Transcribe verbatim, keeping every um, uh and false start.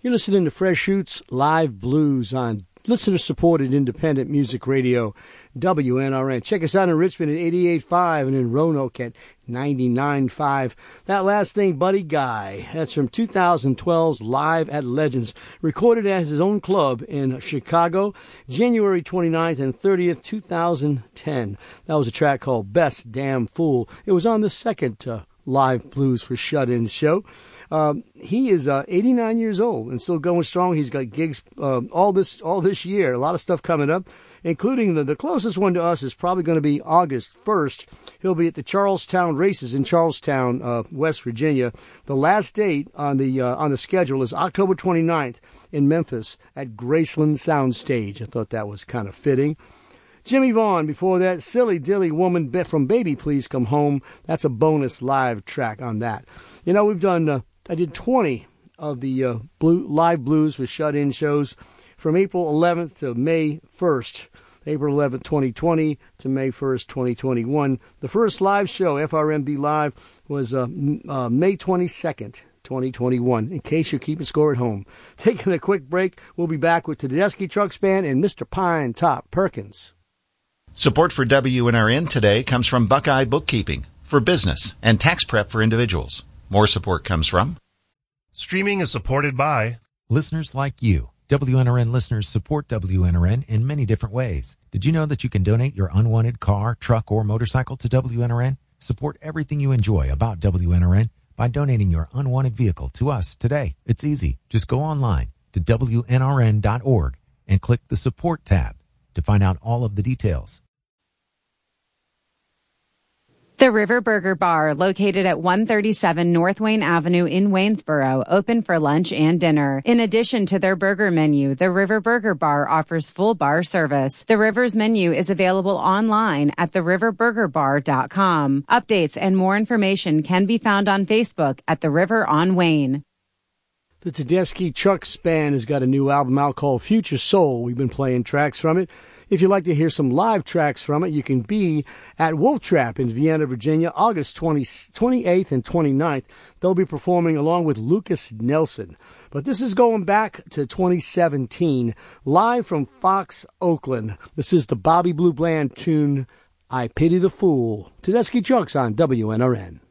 You're listening to Fresh Shoots Live Blues on listener-supported independent music radio, W N R N. Check us out in Richmond at eighty-eight point five and in Roanoke at ninety-nine point five. That last thing, Buddy Guy, that's from two thousand twelve's Live at Legends, recorded at his own club in Chicago, January twenty-ninth and thirtieth, two thousand ten. That was a track called Best Damn Fool. It was on the second uh, Live Blues for Shut-In show. Um, he is uh, eighty-nine years old and still going strong. He's got gigs uh, all this all this year, a lot of stuff coming up, including the, the closest one to us is probably going to be August first. He'll be at the Charlestown Races in Charlestown, uh, West Virginia. The last date on the uh, on the schedule is October twenty-ninth in Memphis at Graceland Soundstage. I thought that was kind of fitting. Jimmy Vaughn, before that, Silly Dilly Woman from Baby Please Come Home. That's a bonus live track on that. You know, we've done, uh, I did twenty of the uh, blue, live blues for shut-in shows from April eleventh to May first. April eleventh, twenty twenty to May first, twenty twenty-one. The first live show, F R M B Live, was uh, uh, May twenty-second. twenty twenty-one, in case you're keeping score at home. Taking a quick break, we'll be back with Tedeschi Trucks Band and Mister Pine Top Perkins. Support for W N R N today comes from Buckeye Bookkeeping for business and tax prep for individuals. More support comes from Streaming is supported by listeners like you. W N R N listeners support W N R N in many different ways. Did you know that you can donate your unwanted car, truck, or motorcycle to W N R N? Support everything you enjoy about W N R N by donating your unwanted vehicle to us today. It's easy. Just go online to W N R N dot org and click the support tab to find out all of the details. The River Burger Bar, located at one thirty-seven North Wayne Avenue in Waynesboro, open for lunch and dinner. In addition to their burger menu, the River Burger Bar offers full bar service. The River's menu is available online at the river burger bar dot com. Updates and more information can be found on Facebook at The River on Wayne. The Tedeschi Trucks Band has got a new album out called Future Soul. We've been playing tracks from it. If you'd like to hear some live tracks from it, you can be at Wolf Trap in Vienna, Virginia, August twentieth, twenty-eighth and twenty-ninth. They'll be performing along with Lucas Nelson. But this is going back to twenty seventeen, live from Fox, Oakland. This is the Bobby Blue Bland tune, I Pity the Fool. Tedeschi Trucks on W N R N.